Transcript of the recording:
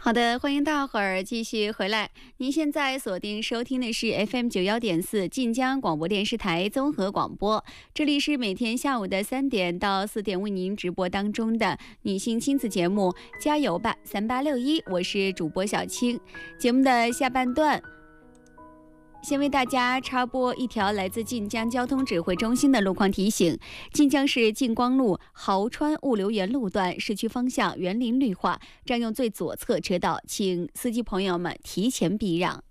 好的，欢迎大伙儿继续回来。您现在锁定收听的是 FM91.4晋江广播电视台综合广播，这里是每天下午的3点到4点为您直播当中的女性亲子节目《加油吧3861》，我是主播小青。节目的下半段，先为大家插播一条来自晋江交通指挥中心的路况提醒：晋江市晋光路豪川物流园路段市区方向园林绿化，占用最左侧车道，请司机朋友们提前避让。